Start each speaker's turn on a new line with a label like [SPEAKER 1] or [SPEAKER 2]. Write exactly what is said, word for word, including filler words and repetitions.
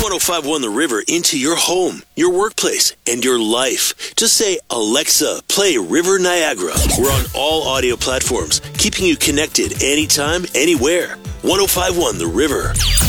[SPEAKER 1] five point one The River into your home, your workplace, and your life. Just say, Alexa, play River Niagara. We're on all audio platforms, keeping you connected anytime, anywhere. one oh five point one The River.